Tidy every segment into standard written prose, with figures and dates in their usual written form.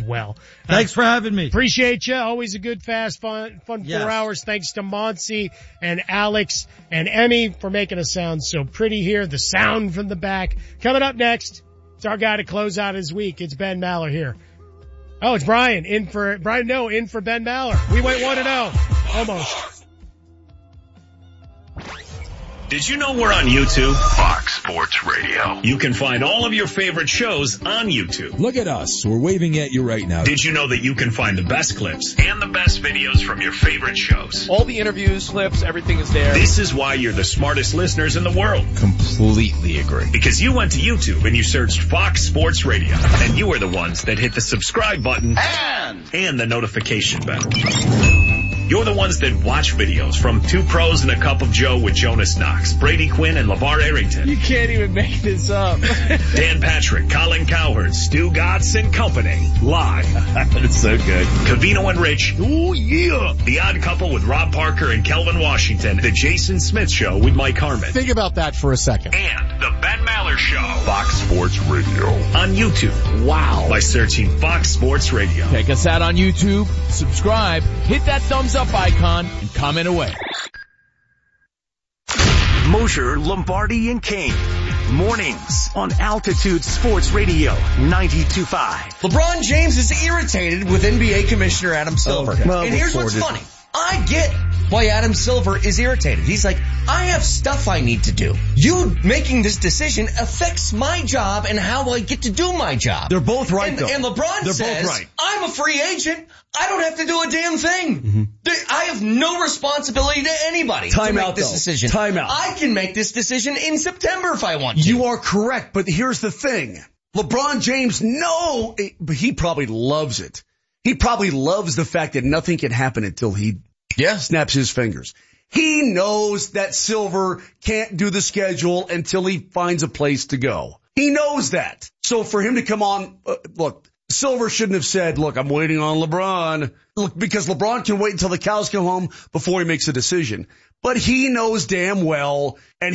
well. Thanks for having me. Appreciate you. Always a good, fast, fun 4 hours. Thanks to Monty and Alex and Emmy for making us sound so pretty here. The sound from the back. Coming up next, it's our guy to close out his week. It's Ben Maller here. Oh, it's Brian in for Ben Maller. We went 1-0. Almost. Did you know we're on YouTube? Fox Sports Radio. You can find all of your favorite shows on YouTube. Look at us. We're waving at you right now. Did you know that you can find the best clips and the best videos from your favorite shows? All the interviews, clips, everything is there. This is why you're the smartest listeners in the world. Completely agree. Because you went to YouTube and you searched Fox Sports Radio. And you were the ones that hit the subscribe button and the notification bell. You're the ones that watch videos from Two Pros and a Cup of Joe with Jonas Knox, Brady Quinn, and LeVar Arrington. You can't even make this up. Dan Patrick, Colin Cowherd, Stu Gatz and Company. Live. That's so good. Covino and Rich. Oh, yeah. The Odd Couple with Rob Parker and Kelvin Washington. The Jason Smith Show with Mike Harmon. Think about that for a second. And the Ben Maller Show. Fox Sports Radio. On YouTube. Wow. By searching Fox Sports Radio. Check us out on YouTube. Subscribe. Hit that thumbs up icon and comment away. Mosher, Lombardi, and Kane. Mornings on Altitude Sports Radio 92.5. LeBron James is irritated with NBA Commissioner Adam Silver. Okay. Well, and here's what's funny. I get why Adam Silver is irritated. He's like, I have stuff I need to do. You making this decision affects my job and how I get to do my job. They're both right, though. And LeBron says, I'm a free agent. I don't have to do a damn thing. Mm-hmm. I have no responsibility to anybody to make this decision. Time out. I can make this decision in September if I want to. You are correct, but here's the thing. LeBron James, he probably loves it. He probably loves the fact that nothing can happen until he snaps his fingers. He knows that Silver can't do the schedule until he finds a place to go. He knows that. So for him to come on, look, Silver shouldn't have said, look, I'm waiting on LeBron. Look, because LeBron can wait until the cows come home before he makes a decision. But he knows damn well, and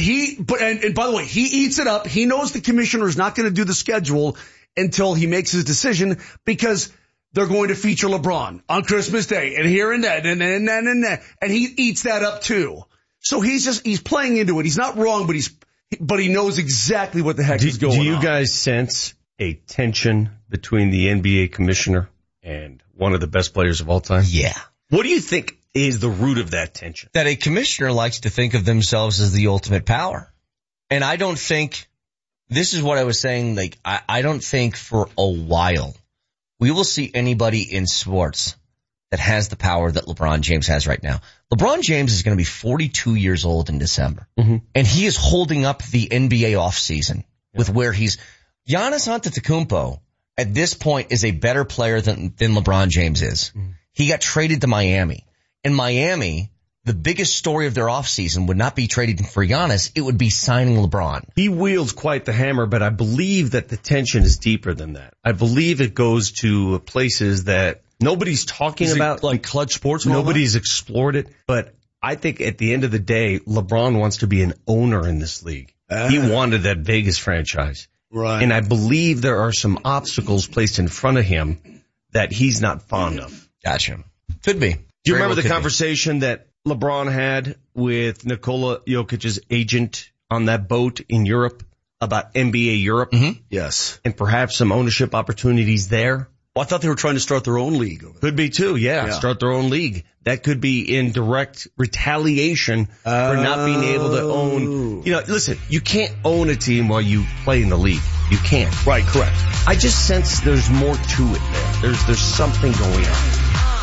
by the way, he eats it up. He knows the commissioner is not going to do the schedule until he makes his decision because they're going to feature LeBron on Christmas Day and here and that and that. And he eats that up too. So he's playing into it. He's not wrong, but he knows exactly what the heck is going on. Do you guys sense a tension between the NBA commissioner and one of the best players of all time? Yeah. What do you think is the root of that tension? That a commissioner likes to think of themselves as the ultimate power. And I don't think, this is what I was saying, like, I don't think for a while we will see anybody in sports that has the power that LeBron James has right now. LeBron James is going to be 42 years old in December. Mm-hmm. And he is holding up the NBA offseason with where Giannis Antetokounmpo at this point is a better player than LeBron James is. Mm-hmm. He got traded to Miami. In Miami, the biggest story of their offseason would not be trading for Giannis. It would be signing LeBron. He wields quite the hammer, but I believe that the tension is deeper than that. I believe it goes to places that nobody's talking about. Like Clutch Sports? Nobody's explored it. But I think at the end of the day, LeBron wants to be an owner in this league. He wanted that Vegas franchise. Right. And I believe there are some obstacles placed in front of him that he's not fond of. Gotcha. Could be. Do you remember the conversation that LeBron had with Nikola Jokic's agent on that boat in Europe about NBA Europe? Mm-hmm. Yes. And perhaps some ownership opportunities there? Well, I thought they were trying to start their own league. Could be too, yeah. Start their own league. That could be in direct retaliation for not being able to own. You know, listen, you can't own a team while you play in the league. You can't. Right, correct. I just sense there's more to it there. There's something going on.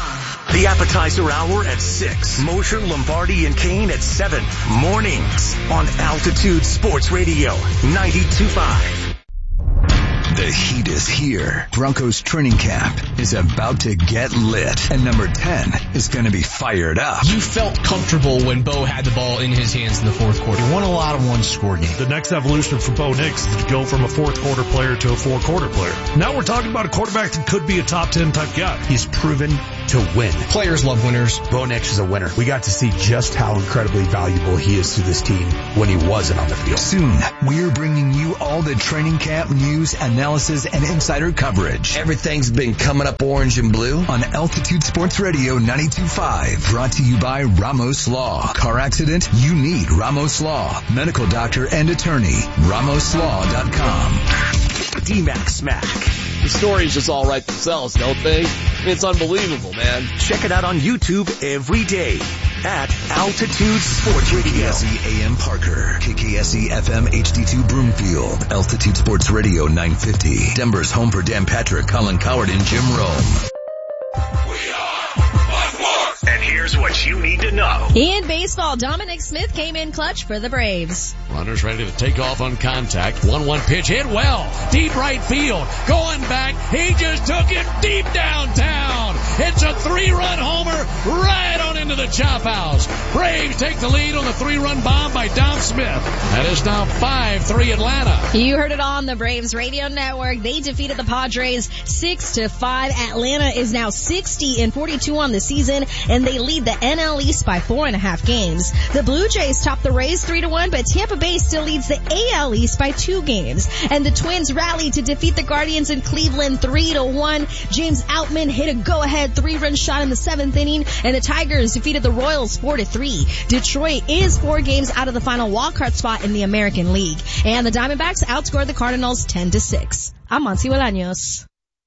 The appetizer hour at 6. Mosher, Lombardi, and Kane at 7. Mornings on Altitude Sports Radio 92.5. The heat is here. Broncos training camp is about to get lit. And number 10 is going to be fired up. You felt comfortable when Bo had the ball in his hands in the fourth quarter. He won a lot of one-score games. The next evolution for Bo Nix is to go from a fourth-quarter player to a four-quarter player. Now we're talking about a quarterback that could be a top 10 type guy. He's proven to win. Players love winners. Bo Nix is a winner. We got to see just how incredibly valuable he is to this team when he wasn't on the field. Soon, we're bringing you all the training camp news, analysis, analysis, and insider coverage. Everything's been coming up orange and blue on Altitude Sports Radio 92.5. Brought to you by Ramos Law. Car accident? You need Ramos Law. Medical doctor and attorney. RamosLaw.com. D-Mac Smack. The stories just all write themselves, don't they? I mean, it's unbelievable, man. Check it out on YouTube every day at Altitude Sports Radio. KKSE AM Parker. KKSE FM HD2 Broomfield. Altitude Sports Radio 950. Denver's home for Dan Patrick, Colin Coward, and Jim Rome. And here's what you need to know. In baseball, Dominic Smith came in clutch for the Braves. Runners ready to take off on contact. 1-1 pitch hit well. Deep right field. Going back. He just took it deep downtown. It's a 3-run homer right on into the chop house. Braves take the lead on the 3-run bomb by Dom Smith. That is now 5-3 Atlanta. You heard it on the Braves radio network. They defeated the Padres 6-5. Atlanta is now 60-42 on the season, and they lead the NL East by 4.5 games. The Blue Jays top the Rays 3-1, but Tampa Bay still leads the AL East by 2 games. And the Twins rallied to defeat the Guardians in Cleveland 3-1. James Outman hit a go-ahead 3-run shot in the 7th inning, and the Tigers defeated the Royals 4-3. Detroit is 4 games out of the final wildcard spot in the American League. And the Diamondbacks outscored the Cardinals 10-6. I'm Monty Bolaños.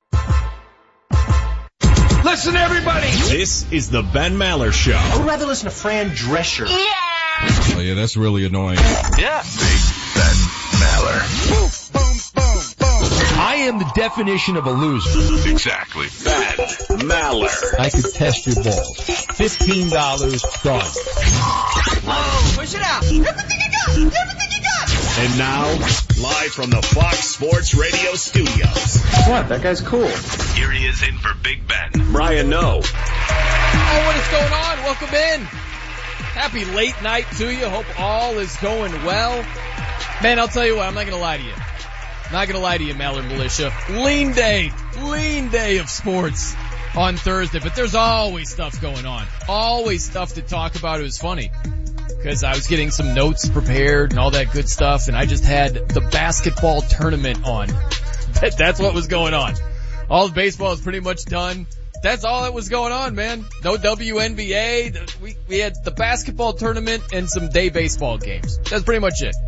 Listen, everybody! This is the Ben Maller Show. I would rather listen to Fran Drescher. Yeah! Oh, yeah, that's really annoying. Yeah. Big Ben Maller. Boom, boom, boom, boom. I am the definition of a loser. Exactly. Ben Maller. I could test your balls. $15 done. Whoa, push it out. Everything you got! Everything you got! And now, live from the Fox Sports Radio studios. What? That guy's cool. Here he is in for Big Ben. Brian Noe. Oh, what is going on? Welcome in. Happy late night to you. Hope all is going well. Man, I'll tell you what, I'm not going to lie to you. Not going to lie to you, Maller Militia. Lean day of sports on Thursday, but there's always stuff going on. Always stuff to talk about. It was funny because I was getting some notes prepared and all that good stuff, and I just had the basketball tournament on. That's what was going on. All the baseball is pretty much done. That's all that was going on, man. No WNBA. We had the basketball tournament and some day baseball games. That's pretty much it.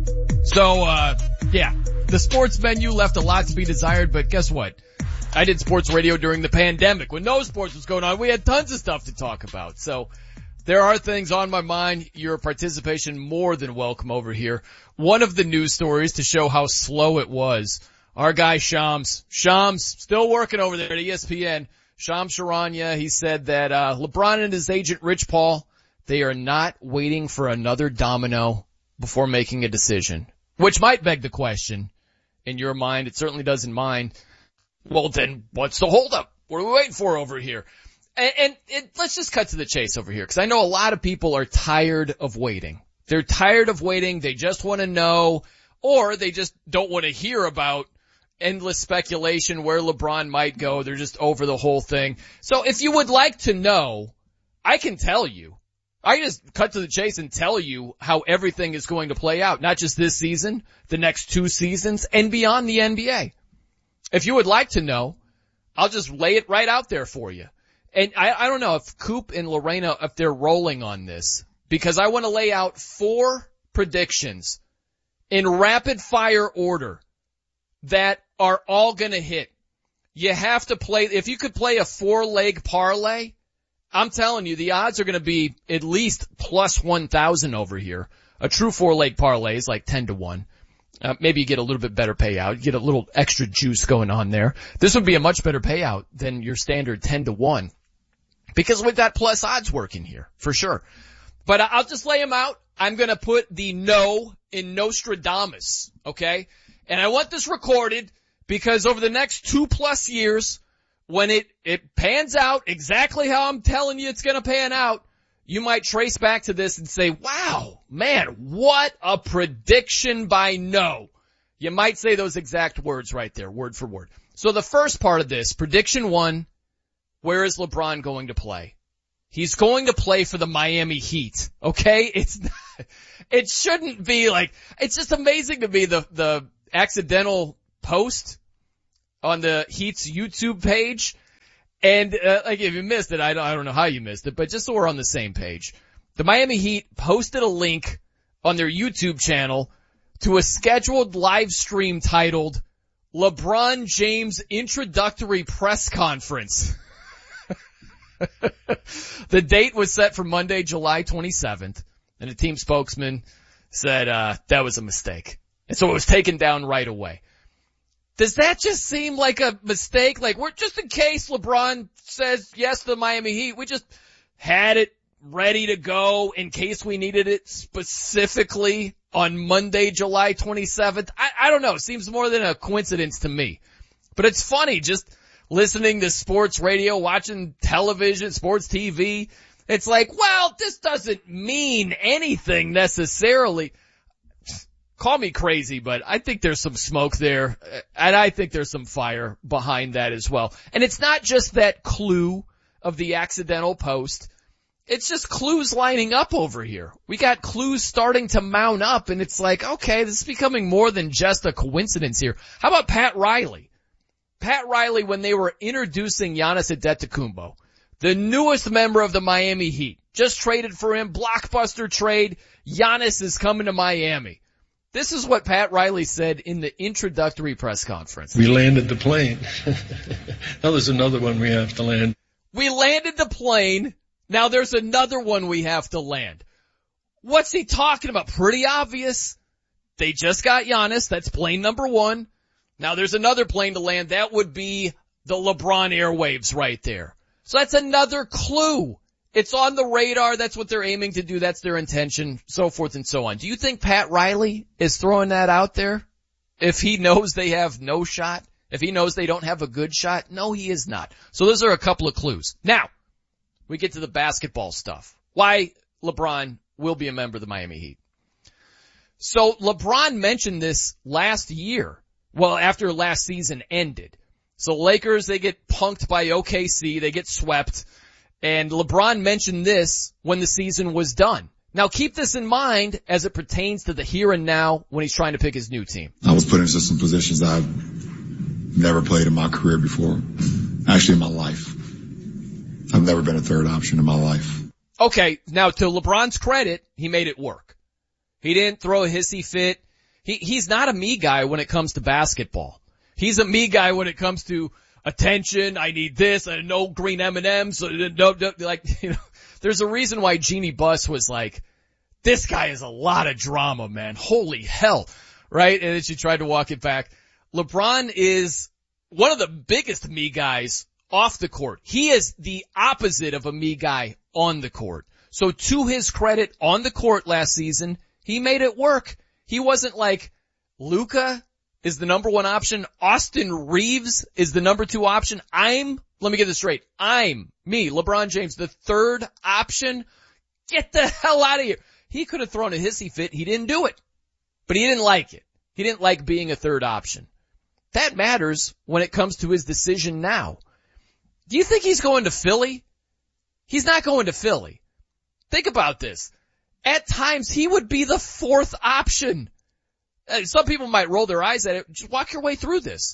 So, yeah, the sports menu left a lot to be desired, but guess what? I did sports radio during the pandemic when no sports was going on. We had tons of stuff to talk about. So there are things on my mind. Your participation more than welcome over here. One of the news stories to show how slow it was. Our guy Shams still working over there at ESPN. Shams Charania, he said that LeBron and his agent Rich Paul, they are not waiting for another domino before making a decision. Which might beg the question, in your mind, it certainly does in mine, well then, what's the holdup? What are we waiting for over here? And let's just cut to the chase over here, because I know a lot of people are tired of waiting. They're tired of waiting, they just want to know, or they just don't want to hear about endless speculation where LeBron might go. They're just over the whole thing. So if you would like to know, I can tell you. I just cut to the chase and tell you how everything is going to play out. Not just this season, the next 2 seasons, and beyond the NBA. If you would like to know, I'll just lay it right out there for you. And I don't know if Coop and Lorena, if they're rolling on this, because I want to lay out 4 predictions in rapid fire order that are all going to hit. You have to play, if you could play a 4-leg parlay, I'm telling you, the odds are going to be at least plus 1,000 over here. A true 4-leg parlay is like 10-1. Maybe you get a little bit better payout. You get a little extra juice going on there. This would be a much better payout than your standard 10-1. Because we've got plus odds working here, for sure. But I'll just lay them out. I'm going to put the no in Nostradamus, okay? And I want this recorded because over the next 2+ years, when it pans out exactly how I'm telling you it's going to pan out, you might trace back to this and say, wow, man, what a prediction by no. You might say those exact words right there, word for word. So the first part of this, prediction 1, where is LeBron going to play? He's going to play for the Miami Heat, okay? It shouldn't be like, it's just amazing to me the accidental post on the Heat's YouTube page. And, like, if you missed it, I don't know how you missed it, but just so we're on the same page. The Miami Heat posted a link on their YouTube channel to a scheduled live stream titled LeBron James Introductory Press Conference. The date was set for Monday, July 27th, and a team spokesman said, that was a mistake. And so it was taken down right away. Does that just seem like a mistake? Like, we're just in case LeBron says yes to the Miami Heat, we just had it ready to go in case we needed it specifically on Monday, July 27th. I don't know. It seems more than a coincidence to me. But it's funny just listening to sports radio, watching television, sports TV. It's like, well, this doesn't mean anything necessarily. Call me crazy, but I think there's some smoke there, and I think there's some fire behind that as well. And it's not just that clue of the accidental post. It's just clues lining up over here. We got clues starting to mount up, and it's like, okay, this is becoming more than just a coincidence here. How about Pat Riley? Pat Riley, when they were introducing Giannis Antetokounmpo, the newest member of the Miami Heat, just traded for him, blockbuster trade, Giannis is coming to Miami. This is what Pat Riley said in the introductory press conference. We landed the plane. Now there's another one we have to land. We landed the plane. Now there's another one we have to land. What's he talking about? Pretty obvious. They just got Giannis. That's plane number one. Now there's another plane to land. That would be the LeBron airwaves right there. So that's another clue. It's on the radar. That's what they're aiming to do. That's their intention, so forth and so on. Do you think Pat Riley is throwing that out there? If he knows they have no shot? If he knows they don't have a good shot? No, he is not. So those are a couple of clues. Now, we get to the basketball stuff. Why LeBron will be a member of the Miami Heat. So LeBron mentioned this last year. Well, after last season ended. So Lakers, they get punked by OKC. They get swept. And LeBron mentioned this when the season was done. Now keep this in mind as it pertains to the here and now when he's trying to pick his new team. I was put into some positions I've never played in my career before. Actually in my life. I've never been a third option in my life. Okay, now to LeBron's credit, he made it work. He didn't throw a hissy fit. He's not a me guy when it comes to basketball. He's a me guy when it comes to attention, I need this, no green M&Ms, no, like, you know, there's a reason why Jeannie Buss was like, this guy is a lot of drama, man. Holy hell. Right? And then she tried to walk it back. LeBron is one of the biggest me guys off the court. He is the opposite of a me guy on the court. So to his credit, on the court last season, he made it work. He wasn't like Luka is the number one option. Austin Reeves is the number two option. Let me get this straight. Me, LeBron James, the third option. Get the hell out of here. He could have thrown a hissy fit. He didn't do it. But he didn't like it. He didn't like being a third option. That matters when it comes to his decision now. Do you think he's going to Philly? He's not going to Philly. Think about this. At times, he would be the fourth option. Some people might roll their eyes at it. Just walk your way through this.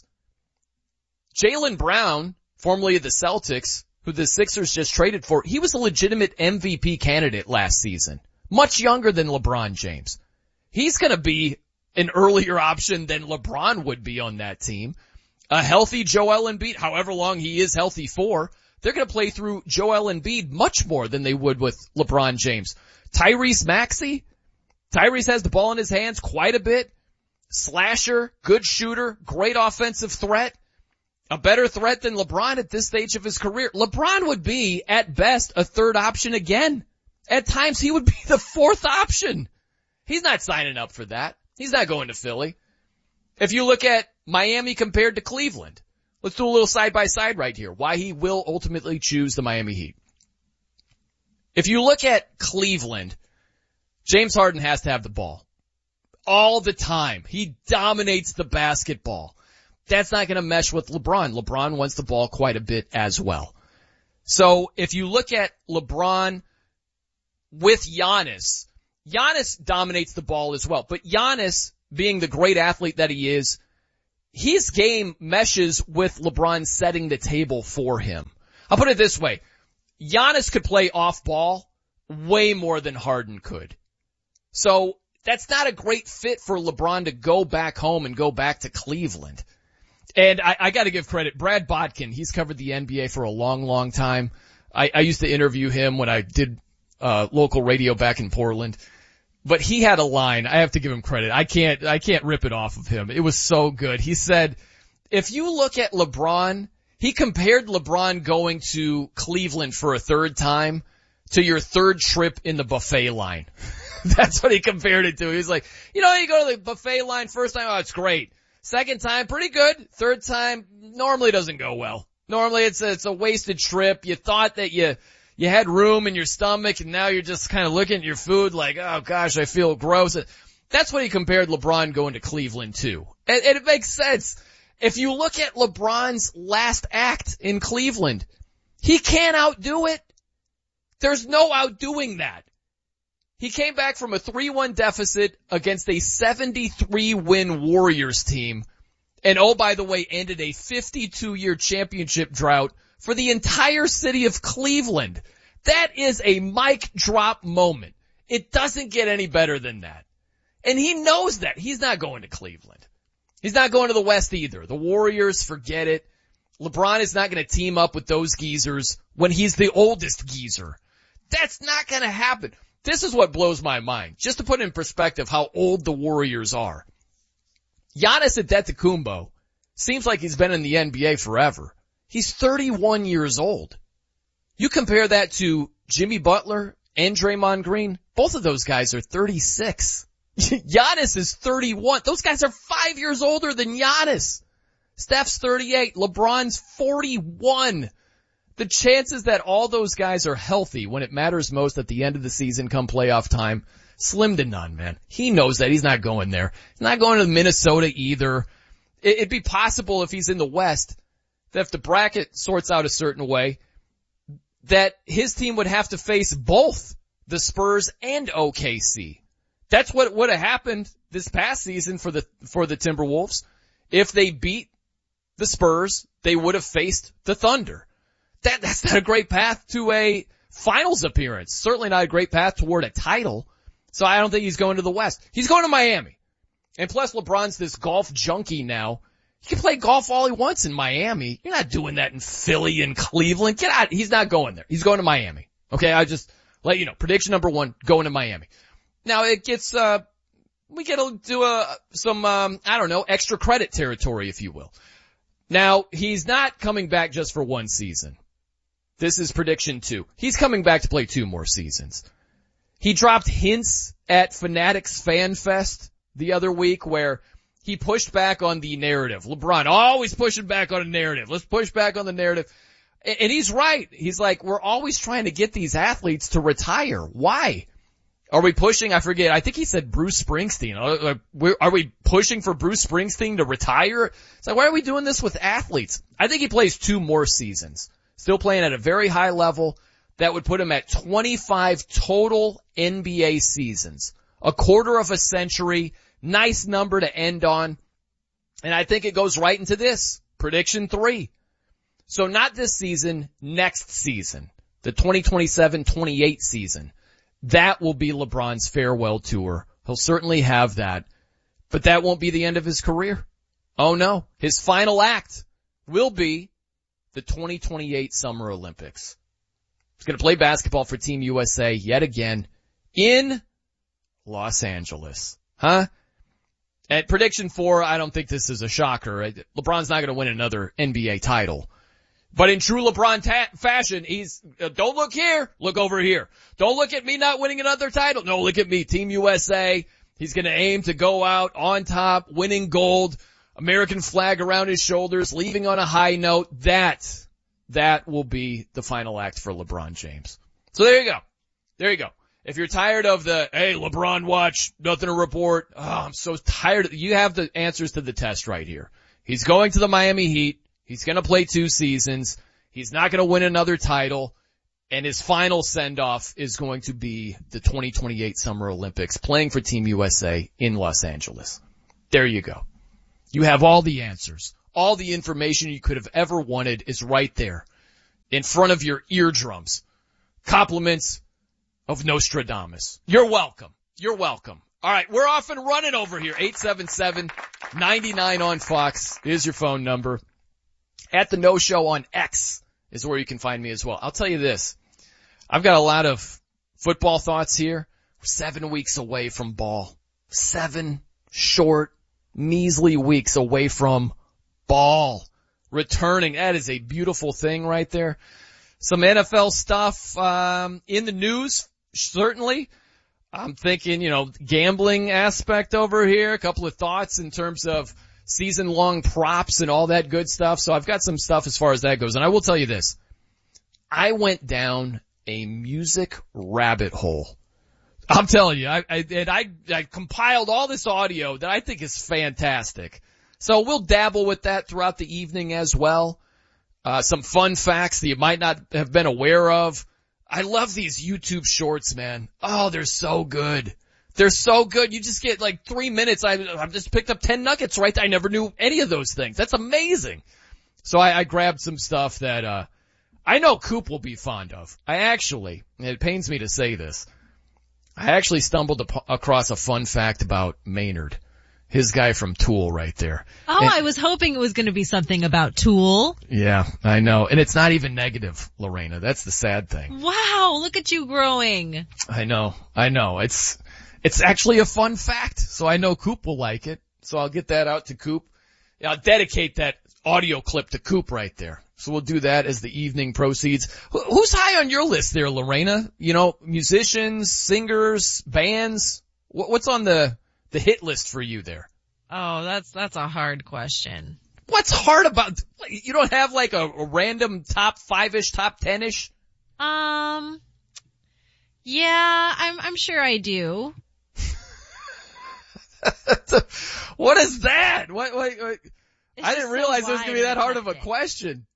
Jaylen Brown, formerly of the Celtics, who the Sixers just traded for, he was a legitimate MVP candidate last season. Much younger than LeBron James. He's gonna be an earlier option than LeBron would be on that team. A healthy Joel Embiid, however long he is healthy for, they're gonna play through Joel Embiid much more than they would with LeBron James. Tyrese Maxey? Tyrese has the ball in his hands quite a bit. Slasher, good shooter, great offensive threat. A better threat than LeBron at this stage of his career. LeBron would be, at best, a third option again. At times, he would be the fourth option. He's not signing up for that. He's not going to Philly. If you look at Miami compared to Cleveland, let's do a little side-by-side right here. Why he will ultimately choose the Miami Heat. If you look at Cleveland, James Harden has to have the ball. All the time. He dominates the basketball. That's not going to mesh with LeBron. LeBron wants the ball quite a bit as well. So if you look at LeBron with Giannis, Giannis dominates the ball as well. But Giannis, being the great athlete that he is, his game meshes with LeBron setting the table for him. I'll put it this way. Giannis could play off ball way more than Harden could. So that's not a great fit for LeBron to go back home and go back to Cleveland. And I gotta give credit. Brad Botkin, he's covered the NBA for a long, long time. I used to interview him when I did, local radio back in Portland. But he had a line. I have to give him credit. I can't rip it off of him. It was so good. He said, if you look at LeBron, he compared LeBron going to Cleveland for a third time to your third trip in the buffet line. That's what he compared it to. He was like, you go to the buffet line first time, oh, it's great. Second time, pretty good. Third time, normally doesn't go well. Normally it's a wasted trip. You thought that you had room in your stomach and now you're just kind of looking at your food like, oh gosh, I feel gross. That's what he compared LeBron going to Cleveland to. And it makes sense. If you look at LeBron's last act in Cleveland, he can't outdo it. There's no outdoing that. He came back from a 3-1 deficit against a 73-win Warriors team. And oh, by the way, ended a 52-year championship drought for the entire city of Cleveland. That is a mic drop moment. It doesn't get any better than that. And he knows that. He's not going to Cleveland. He's not going to the West either. The Warriors, forget it. LeBron is not going to team up with those geezers when he's the oldest geezer. That's not going to happen. This is what blows my mind. Just to put in perspective how old the Warriors are. Giannis Antetokounmpo seems like he's been in the NBA forever. He's 31 years old. You compare that to Jimmy Butler and Draymond Green, both of those guys are 36. Giannis is 31. Those guys are 5 years older than Giannis. Steph's 38. LeBron's 41. The chances that all those guys are healthy when it matters most at the end of the season come playoff time, slim to none, man. He knows that. He's not going there. He's not going to Minnesota either. It'd be possible if he's in the West that if the bracket sorts out a certain way, that his team would have to face both the Spurs and OKC. That's what would have happened this past season for the Timberwolves. If they beat the Spurs, they would have faced the Thunder. That's not a great path to a finals appearance. Certainly not a great path toward a title. So I don't think he's going to the West. He's going to Miami. And plus LeBron's this golf junkie now. He can play golf all he wants in Miami. You're not doing that in Philly and Cleveland. Get out. He's not going there. He's going to Miami. Okay. I just let you know. Prediction number 1, going to Miami. Now it gets, we get to do some extra credit territory, if you will. Now he's not coming back just for one season. This is prediction 2. He's coming back to play 2 more seasons. He dropped hints at Fanatics Fan Fest the other week where he pushed back on the narrative. LeBron always pushing back on a narrative. Let's push back on the narrative. And he's right. He's like, we're always trying to get these athletes to retire. Why? Are we pushing? I forget. I think he said Bruce Springsteen. Are we pushing for Bruce Springsteen to retire? It's like, why are we doing this with athletes? I think he plays 2 more seasons. Still playing at a very high level. That would put him at 25 total NBA seasons. A quarter of a century. Nice number to end on. And I think it goes right into this. Prediction 3. So not this season, next season. The 2027-28 season. That will be LeBron's farewell tour. He'll certainly have that. But that won't be the end of his career. Oh no. His final act will be the 2028 Summer Olympics. He's going to play basketball for Team USA yet again in Los Angeles. Huh? At prediction 4, I don't think this is a shocker. LeBron's not going to win another NBA title. But in true LeBron fashion, he's, don't look here, look over here. Don't look at me not winning another title. No, look at me, Team USA. He's going to aim to go out on top, winning gold, American flag around his shoulders, leaving on a high note. That will be the final act for LeBron James. So there you go. There you go. If you're tired of the, hey, LeBron watch, nothing to report. Oh, I'm so tired. You have the answers to the test right here. He's going to the Miami Heat. He's going to play 2 seasons. He's not going to win another title. And his final send-off is going to be the 2028 Summer Olympics, playing for Team USA in Los Angeles. There you go. You have all the answers. All the information you could have ever wanted is right there in front of your eardrums. Compliments of Nostradamus. You're welcome. You're welcome. All right, we're off and running over here. 877-99 on Fox is your phone number. At the No Show on X is where you can find me as well. I'll tell you this. I've got a lot of football thoughts here. We're 7 weeks away from ball. 7 short, measly weeks away from ball returning. That is a beautiful thing right there. Some NFL stuff in the news, certainly. I'm thinking, gambling aspect over here. A couple of thoughts in terms of season-long props and all that good stuff. So I've got some stuff as far as that goes. And I will tell you this. I went down a music rabbit hole. I'm telling you, I compiled all this audio that I think is fantastic. So we'll dabble with that throughout the evening as well. Some fun facts that you might not have been aware of. I love these YouTube shorts, man. Oh, they're so good. They're so good. You just get like 3 minutes. I've just picked up 10 nuggets right there. I never knew any of those things. That's amazing. So I grabbed some stuff that, I know Coop will be fond of. And it pains me to say this, I actually stumbled across a fun fact about Maynard. His guy from Tool right there. Oh, and I was hoping it was going to be something about Tool. Yeah, I know. And it's not even negative, Lorena. That's the sad thing. Wow, look at you growing. I know. It's actually a fun fact. So I know Coop will like it. So I'll get that out to Coop. I'll dedicate that audio clip to Coop right there. So we'll do that as the evening proceeds. Who's high on your list there, Lorena? Musicians, singers, bands? What's on the hit list for you there? Oh, that's a hard question. What's hard about, you don't have like a random top 5-ish, top 10-ish? Yeah, I'm sure I do. What is that? What? I didn't realize it was going to be that hard of a question.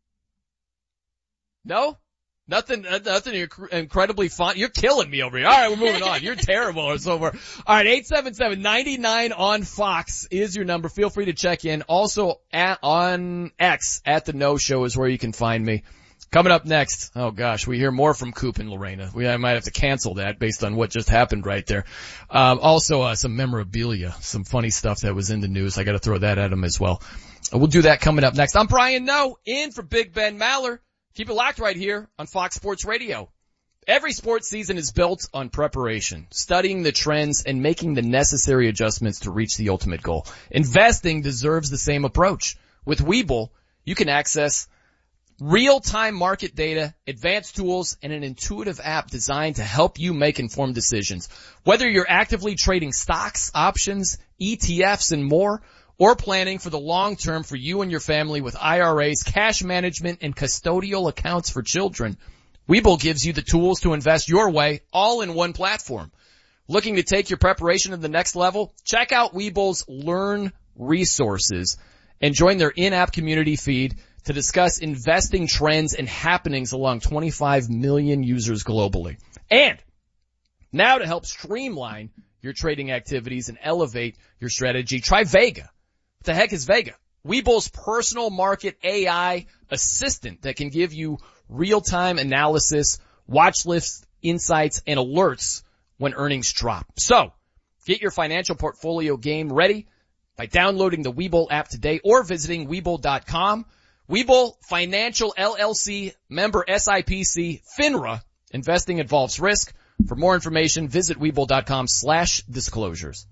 No? Nothing incredibly fun. You're killing me over here. All right, we're moving on. You're terrible. It's over. All right, 877-99 on Fox is your number. Feel free to check in. Also on X at the No Show is where you can find me. Coming up next, oh gosh, we hear more from Coop and Lorena. I might have to cancel that based on what just happened right there. Also, some memorabilia, some funny stuff that was in the news. I gotta throw that at them as well. We'll do that coming up next. I'm Brian Noe, in for Big Ben Maller. Keep it locked right here on Fox Sports Radio. Every sports season is built on preparation, studying the trends, and making the necessary adjustments to reach the ultimate goal. Investing deserves the same approach. With Webull, you can access real-time market data, advanced tools, and an intuitive app designed to help you make informed decisions. Whether you're actively trading stocks, options, ETFs, and more, or planning for the long term for you and your family with IRAs, cash management, and custodial accounts for children, Webull gives you the tools to invest your way, all in one platform. Looking to take your preparation to the next level? Check out Webull's Learn resources and join their in-app community feed to discuss investing trends and happenings along 25 million users globally. And now to help streamline your trading activities and elevate your strategy, try Vega. What the heck is Vega? Webull's personal market AI assistant that can give you real-time analysis, watch lists, insights, and alerts when earnings drop. So, get your financial portfolio game ready by downloading the Webull app today or visiting Webull.com. Webull Financial LLC, member SIPC, FINRA. Investing involves risk. For more information, visit Webull.com/disclosures.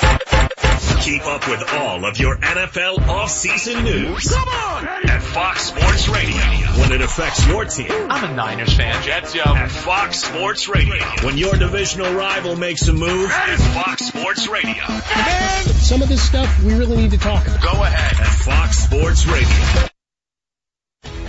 Keep up with all of your NFL offseason news. Come on! At Fox Sports Radio. When it affects your team. I'm a Niners fan. Jets, yo. At Fox Sports Radio. When your divisional rival makes a move. At Fox Sports Radio. Man, some of this stuff we really need to talk about. Go ahead. At Fox Sports Radio.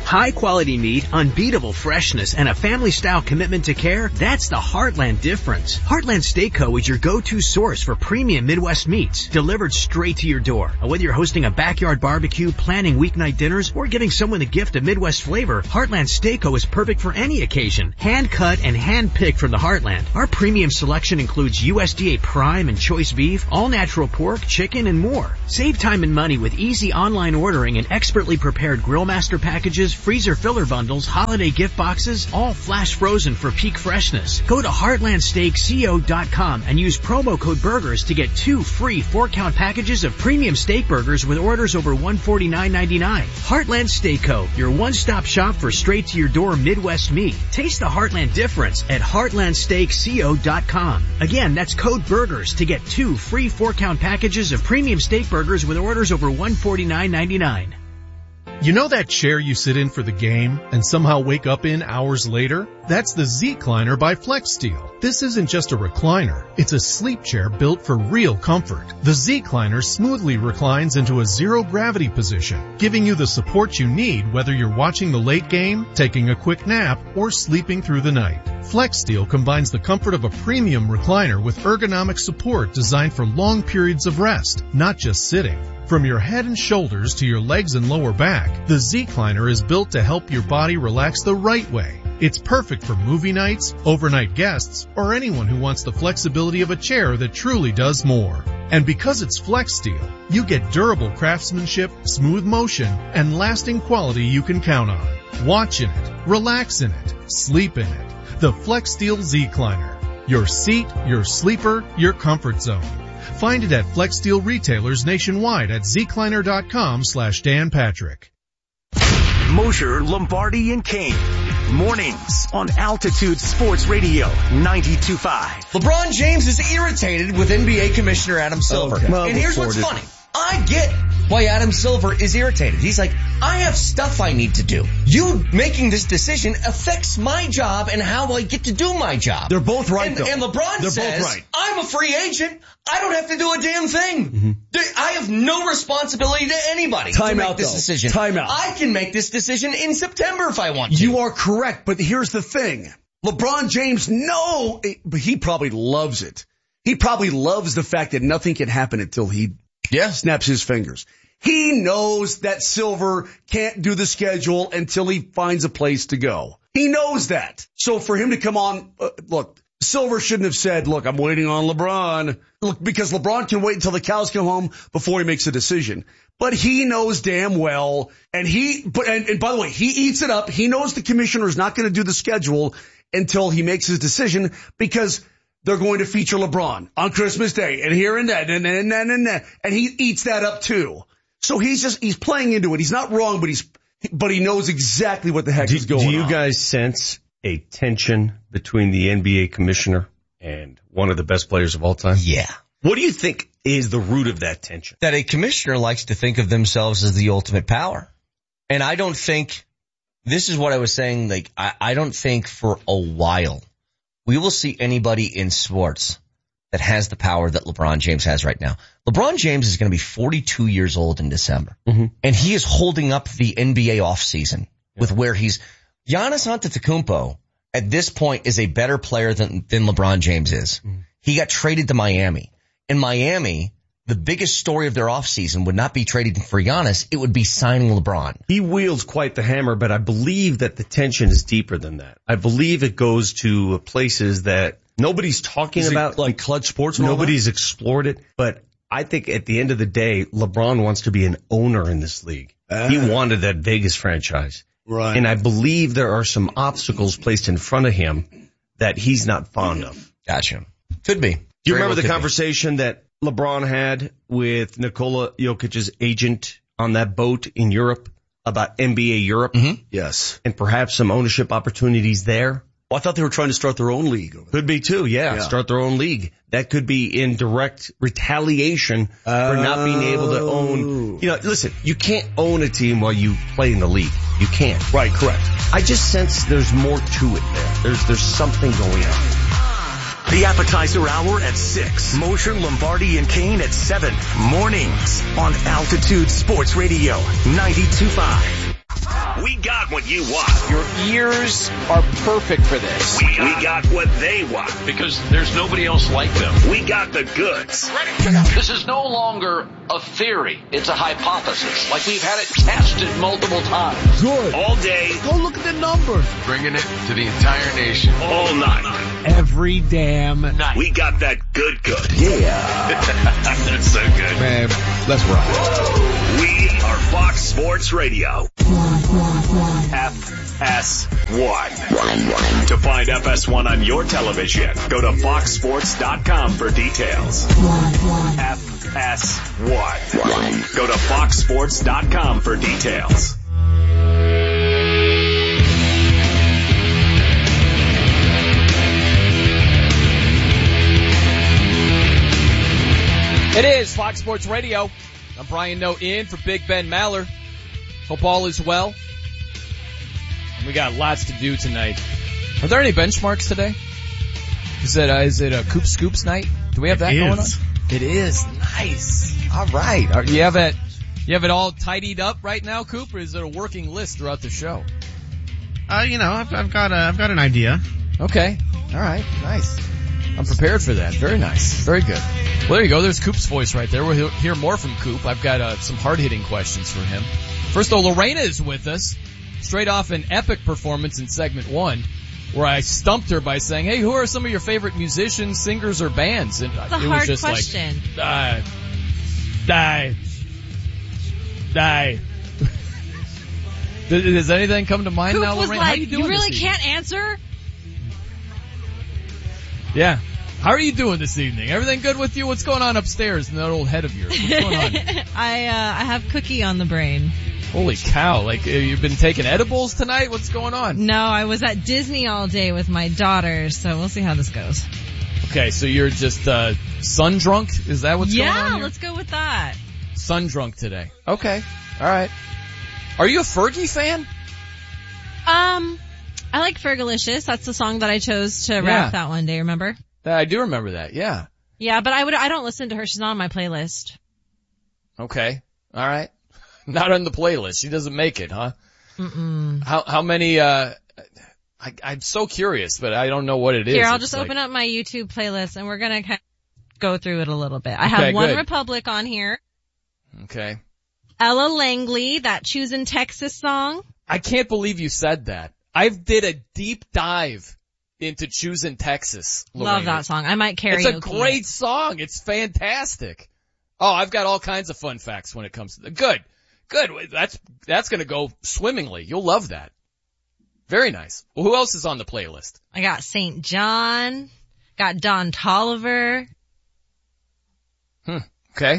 High quality meat, unbeatable freshness, and a family style commitment to care, that's the Heartland difference. Heartland Steak Co. is your go-to source for premium Midwest meats, delivered straight to your door. Whether you're hosting a backyard barbecue, planning weeknight dinners, or giving someone a gift of Midwest flavor, Heartland Steak Co. is perfect for any occasion. Hand cut and hand picked from the Heartland. Our premium selection includes USDA prime and choice beef, all natural pork, chicken, and more. Save time and money with easy online ordering and expertly prepared Grillmaster packages, freezer filler bundles, holiday gift boxes, all flash frozen for peak freshness. Go to heartlandsteakco.com and use promo code BURGERS to get 2 free 4-count packages of premium steak burgers with orders over $149.99. Heartland Steak Co., your one-stop shop for straight-to-your-door Midwest meat. Taste the Heartland difference at heartlandsteakco.com. Again, that's code BURGERS to get 2 free 4-count packages of premium steak burgers with orders over $149.99. You know that chair you sit in for the game and somehow wake up in hours later? That's the Z-Cliner by FlexSteel. This isn't just a recliner. It's a sleep chair built for real comfort. The Z-Cliner smoothly reclines into a zero-gravity position, giving you the support you need whether you're watching the late game, taking a quick nap, or sleeping through the night. FlexSteel combines the comfort of a premium recliner with ergonomic support designed for long periods of rest, not just sitting. From your head and shoulders to your legs and lower back, the Z-Cliner is built to help your body relax the right way. It's perfect for movie nights, overnight guests, or anyone who wants the flexibility of a chair that truly does more. And because it's FlexSteel, you get durable craftsmanship, smooth motion, and lasting quality you can count on. Watch in it, relax in it, sleep in it. The FlexSteel Z-Cliner. Your seat, your sleeper, your comfort zone. Find it at FlexSteel retailers nationwide at zcliner.com/Dan Patrick. Mosher, Lombardi, and Kane. Mornings on Altitude Sports Radio 92.5. LeBron James is irritated with NBA Commissioner Adam Silver. Okay. Well, and here's what's funny. I get why Adam Silver is irritated. He's like, I have stuff I need to do. You making this decision affects my job and how I get to do my job. They're both right, though. And LeBron says, I'm a free agent. I don't have to do a damn thing. Mm-hmm. I have no responsibility to anybody to make this decision. Time out. I can make this decision in September if I want to. You are correct, but here's the thing. LeBron James, but he probably loves it. He probably loves the fact that nothing can happen until he snaps his fingers. He knows that Silver can't do the schedule until he finds a place to go. He knows that. So for him to come on, look, Silver shouldn't have said, look, I'm waiting on LeBron. Look, because LeBron can wait until the cows come home before he makes a decision. But he knows damn well, and by the way, he eats it up. He knows the commissioner is not going to do the schedule until he makes his decision because they're going to feature LeBron on Christmas Day and here and that and he eats that up too. So he's playing into it. He's not wrong, but he knows exactly what the heck is going on. Do you guys sense a tension between the NBA commissioner and one of the best players of all time? Yeah. What do you think is the root of that tension? That a commissioner likes to think of themselves as the ultimate power. And I don't think, this is what I was saying, like, I don't think for a while we will see anybody in sports that has the power that LeBron James has right now. LeBron James is going to be 42 years old in December. Mm-hmm. And he is holding up the NBA offseason with where Giannis Antetokounmpo at this point is a better player than LeBron James is. Mm-hmm. He got traded to Miami. In Miami, the biggest story of their offseason would not be trading for Giannis. It would be signing LeBron. He wields quite the hammer, but I believe that the tension is deeper than that. I believe it goes to places that nobody's talking about. Like clutch sports? Nobody's explored it. But I think at the end of the day, LeBron wants to be an owner in this league. He wanted that Vegas franchise. Right. And I believe there are some obstacles placed in front of him that he's not fond of. Gotcha. Could be. Do you remember the conversation that LeBron had with Nikola Jokic's agent on that boat in Europe about NBA Europe? Mm-hmm. Yes. And perhaps some ownership opportunities there? Well, I thought they were trying to start their own league. Could be too, yeah. Start their own league. That could be in direct retaliation for not being able to own. You know, listen, you can't own a team while you play in the league. You can't. Right, correct. I just sense there's more to it there. There's something going on. The appetizer hour at 6. Mosher, Lombardi, and Kane at 7. Mornings on Altitude Sports Radio 92.5. We got what you want. Your ears are perfect for this. We got what they want. Because there's nobody else like them. We got the goods. This is no longer a theory. It's a hypothesis. Like we've had it tested multiple times. Good. All day. Go look at the numbers. Bringing it to the entire nation. All night. Every damn night. We got that good. Yeah. That's so good. Man, let's rock. We are Fox Sports Radio. FS1. To find FS1 on your television, go to foxsports.com for details. FS1. Go to foxsports.com for details. It is Fox Sports Radio. I'm Brian Noe in for Big Ben Maller. Hope all is well. We got lots to do tonight. Are there any benchmarks today? Is it a Coop Scoops night? Do we have that going on? It is. Nice. All right. You have it all tidied up right now, Coop, or is it a working list throughout the show? I've got an idea. Okay. All right. Nice. I'm prepared for that. Very nice. Very good. Well, there you go. There's Coop's voice right there. We'll hear more from Coop. I've got some hard-hitting questions for him. First, though, Lorena is with us, straight off an epic performance in segment 1, where I stumped her by saying, "Hey, who are some of your favorite musicians, singers, or bands?" And it's a it hard was just question. Like, die. Does anything come to mind Coop now, was Lorena? like, How are you doing? You really can't answer? Yeah. How are you doing this evening? Everything good with you? What's going on upstairs in that old head of yours? What's going on? I have cookie on the brain. Holy cow. Like, you've been taking edibles tonight? What's going on? No, I was at Disney all day with my daughter, so we'll see how this goes. Okay, so you're just, sun drunk? Is that what's going on Yeah, here? let's go with that. Sun drunk today. Okay. Alright. Are you a Fergie fan? I like Fergalicious. That's the song that I chose to rap that one day, remember? I do remember that, yeah. Yeah, but I don't listen to her. She's not on my playlist. Okay. Alright. Not on the playlist. She doesn't make it, huh? Mm-mm. How many, I'm so curious, but I don't know what it is. Here, I'll just open up my YouTube playlist and we're gonna kind of go through it a little bit. I have One Republic on here. Okay. Ella Langley, that Choosing Texas song. I can't believe you said that. I did a deep dive into Choosing Texas. Lorena. Love that song. I might karaoke. It's a great song. It's fantastic. Oh, I've got all kinds of fun facts when it comes to Good. That's gonna go swimmingly. You'll love that. Very nice. Well, who else is on the playlist? I got St. John. Got Don Toliver. Okay.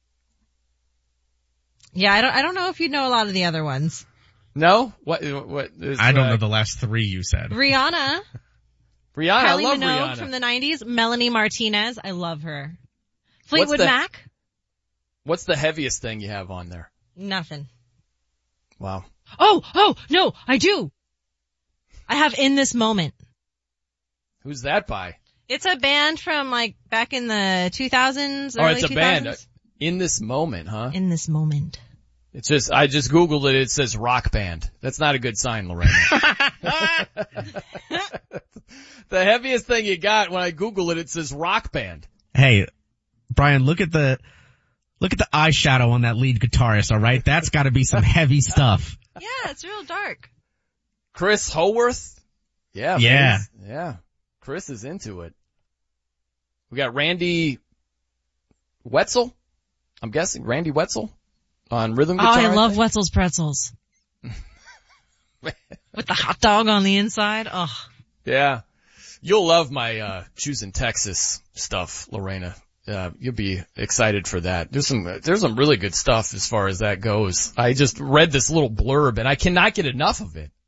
Yeah, I don't know if you know a lot of the other ones. No? What is, I don't know the last 3 you said. Rihanna. Kylie I love Minogue Rihanna. From the 90s. Melanie Martinez. I love her. Fleetwood Mac. What's the heaviest thing you have on there? Nothing. Wow. Oh, no, I do. I have In This Moment. Who's that by? It's a band from like back in the 2000s. Oh, it's a 2000s. band. In This Moment, huh? In This Moment. It's just, I just Googled it. It says rock band. That's not a good sign, Lorena. The heaviest thing you got when I Google it, it says rock band. Hey, Brian, look at the eyeshadow on that lead guitarist, alright? That's gotta be some heavy stuff. Yeah, it's real dark. Chris Howarth? Yeah. Yeah. Chris is into it. We got Randy Wetzel? I'm guessing Randy Wetzel on rhythm guitar. Oh, I love Wetzel's Pretzels. With the hot dog on the inside. Oh. Yeah. You'll love my, Choosing Texas stuff, Lorena. You'll be excited for that. There's some really good stuff as far as that goes. I just read this little blurb and I cannot get enough of it.